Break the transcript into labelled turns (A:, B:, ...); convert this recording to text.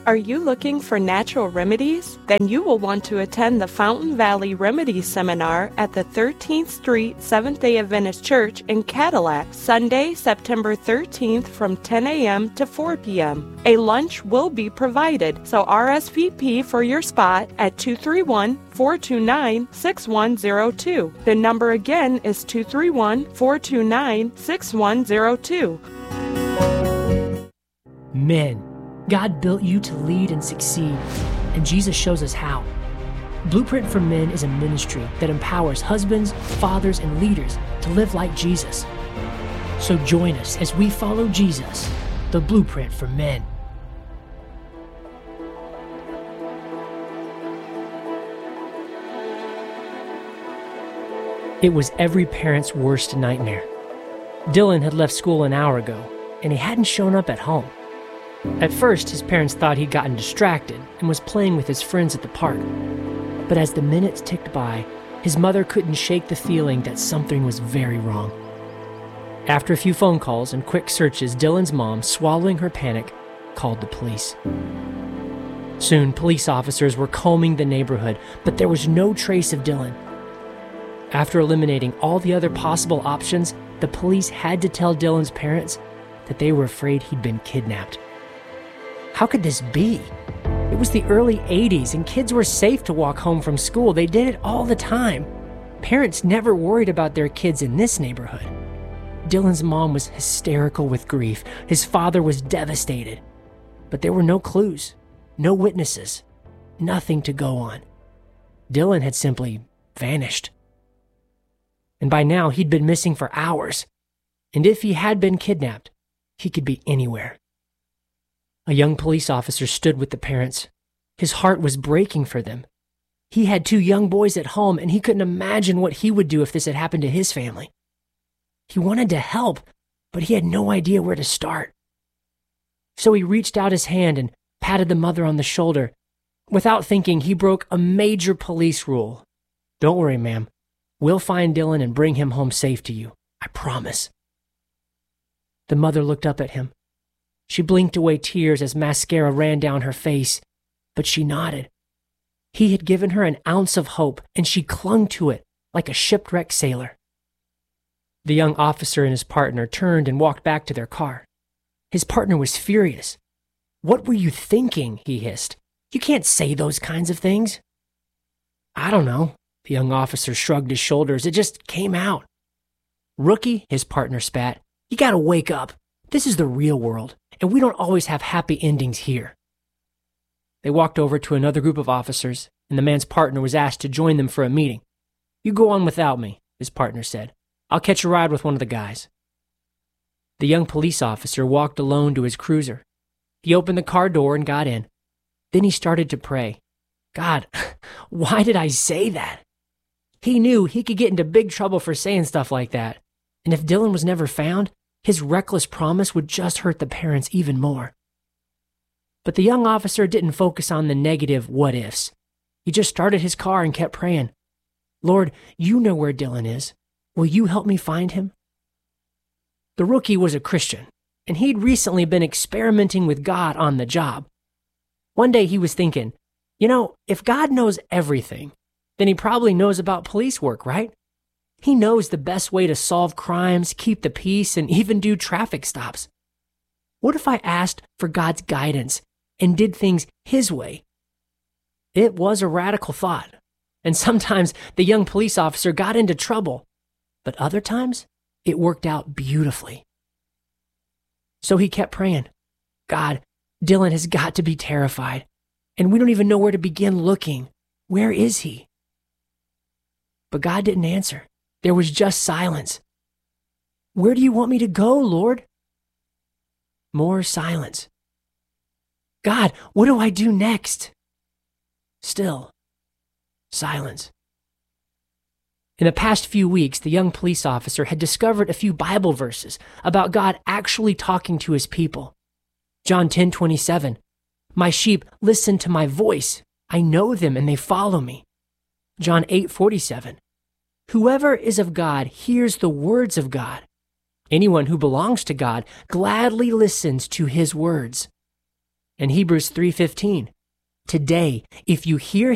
A: Are you looking for natural remedies? Then you will want to attend the Fountain Valley Remedies Seminar at the 13th Street Seventh-day Adventist Church in Cadillac, Sunday, September 13th from 10 a.m. to 4 p.m. A lunch will be provided, so RSVP for your spot at 231-429-6102. The number again is 231-429-6102.
B: Men. God built you to lead and succeed, and Jesus shows us how. Blueprint for Men is a ministry that empowers husbands, fathers, and leaders to live like Jesus. So join us as we follow Jesus, the Blueprint for Men. It was every parent's worst nightmare. Dylan had left school an hour ago, and he hadn't shown up at home. At first, his parents thought he'd gotten distracted and was playing with his friends at the park. But as the minutes ticked by, his mother couldn't shake the feeling that something was very wrong. After a few phone calls and quick searches, Dylan's mom, swallowing her panic, called the police. Soon, police officers were combing the neighborhood, but there was no trace of Dylan. After eliminating all the other possible options, the police had to tell Dylan's parents that they were afraid he'd been kidnapped. How could this be? It was the early 80s and kids were safe to walk home from school. They did it all the time. Parents never worried about their kids in this neighborhood. Dylan's mom was hysterical with grief. His father was devastated. But there were no clues, no witnesses, nothing to go on. Dylan had simply vanished. And by now he'd been missing for hours. And if he had been kidnapped, he could be anywhere. A young police officer stood with the parents. His heart was breaking for them. He had 2 young boys at home, and he couldn't imagine what he would do if this had happened to his family. He wanted to help, but he had no idea where to start. So he reached out his hand and patted the mother on the shoulder. Without thinking, he broke a major police rule. "Don't worry, ma'am. We'll find Dylan and bring him home safe to you. I promise." The mother looked up at him. She blinked away tears as mascara ran down her face, but she nodded. He had given her an ounce of hope, and she clung to it like a shipwrecked sailor. The young officer and his partner turned and walked back to their car. His partner was furious. "What were you thinking?" he hissed. "You can't say those kinds of things." "I don't know." The young officer shrugged his shoulders. "It just came out." "Rookie," his partner spat, "you gotta wake up. This is the real world, and we don't always have happy endings here." They walked over to another group of officers, and the man's partner was asked to join them for a meeting. "You go on without me," his partner said. "I'll catch a ride with one of the guys." The young police officer walked alone to his cruiser. He opened the car door and got in. Then he started to pray. "God, why did I say that?" He knew he could get into big trouble for saying stuff like that. And if Dylan was never found, his reckless promise would just hurt the parents even more. But the young officer didn't focus on the negative what-ifs. He just started his car and kept praying. "Lord, you know where Dylan is. Will you help me find him?" The rookie was a Christian, and he'd recently been experimenting with God on the job. One day he was thinking, if God knows everything, then he probably knows about police work, right? He knows the best way to solve crimes, keep the peace, and even do traffic stops. What if I asked for God's guidance and did things his way? It was a radical thought, and sometimes the young police officer got into trouble, but other times it worked out beautifully. So he kept praying, "God, Dylan has got to be terrified, and we don't even know where to begin looking. Where is he?" But God didn't answer. There was just silence. "Where do you want me to go, Lord?" More silence. "God, what do I do next?" Still silence. In the past few weeks, the young police officer had discovered a few Bible verses about God actually talking to his people. John 10:27, "My sheep listen to my voice. I know them and they follow me." John 8:47, "Whoever is of God hears the words of God. Anyone who belongs to God gladly listens to his words." and Hebrews 3:15. Today, if you hear